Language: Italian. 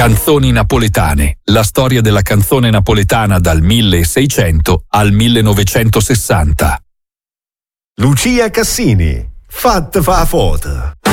Canzoni napoletane, la storia della canzone napoletana dal 1600 al 1960. Lucia Cassini, fatta fa foto.